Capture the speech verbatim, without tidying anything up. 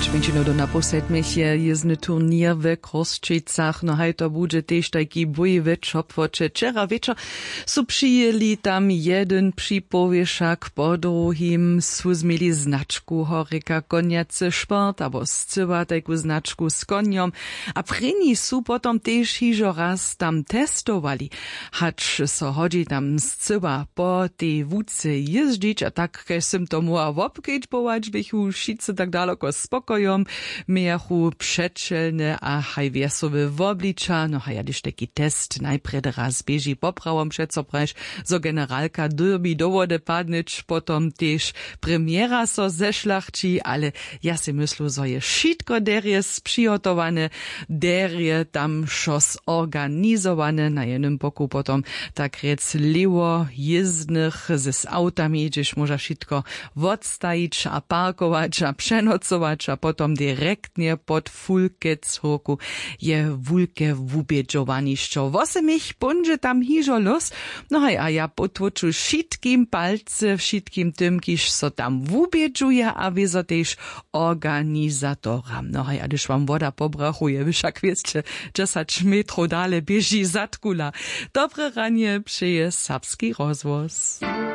Menšino do naposedmich je jezdny turnier w Kroszczycach. No hej, to bude też taki bojewicz obwocze. Wczera wieczor su przyjęli tam jeden przypowieszak po drugim. Su zmieli znaczku horyka koniacy sport, abo scywa taką znaczku z koniom. A pryni su potom też hižo raz tam testowali. Hacz so hodzi tam scywa po tej wódce jeździć, a tak keś sym tomu a wopkeć pować, bychu wszyscy tak daleko spokojom, miachu przeczelne a haj wiesowe woblicza, no haj jadyż taki test najpred raz bieži poprawom przeco preš, zo generalka derby dowode padnič, potom też premiera so zeszlachci, ale ja si myslu, zo je šitko derje sprzygotowane, derje tam šos organizowane, na jednym boku potom tak rec liwo jezdnych z autami, gdzieś może šitko odstajić a parkować a przenocować, a potom direktnie pod fulkec hoku je wulke wubiedżowaniszczo. Wosemich bunże tam hižo los, no hej, a ja potwoczu šitkim palce, šitkim tym, kiż so tam wubiedżuje, a wieso też organizatoram. No hej, a gdyż wam woda pobrachuje, wy však wiecie, dziesięć metrów dalej bieži zatkula. Dobre ranie, przyje Sapski rozwoz.